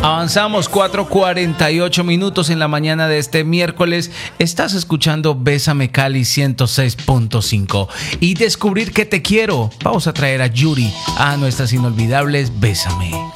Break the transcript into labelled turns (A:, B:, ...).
A: Avanzamos 4:48 minutos en la mañana de este miércoles. Estás escuchando Bésame Cali 106.5 y descubrir que te quiero. Vamos a traer a Yuri a nuestras inolvidables Bésame.